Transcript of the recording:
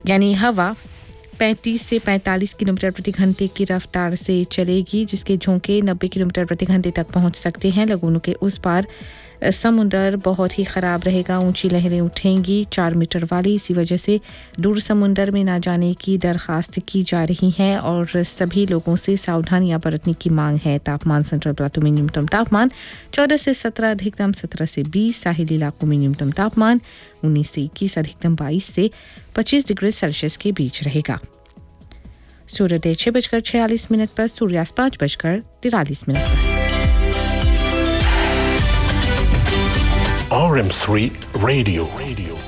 यानी हवा 35 से 45 किलोमीटर प्रति घंटे की रफ्तार से चलेगी, जिसके झोंके 90 किलोमीटर प्रति घंटे तक पहुंच सकते हैं। लगूनों के उस पार समुंदर बहुत ही ख़राब रहेगा, ऊंची लहरें उठेंगी 4 मीटर वाली। इसी वजह से दूर समुंदर में ना जाने की दरख्वास्त की जा रही है और सभी लोगों से सावधानियां बरतने की मांग है। तापमान सेंट्रल प्लाटू में न्यूनतम तापमान 14 से 17, अधिकतम 17 से 20, साहिली इलाकों में न्यूनतम तापमान 19 से 21, अधिकतम 22 से 25 डिग्री सेल्सियस के बीच रहेगा। सूर्योदय 6:46 पर, सूर्यास्त 5:43 पर। RM3 Radio.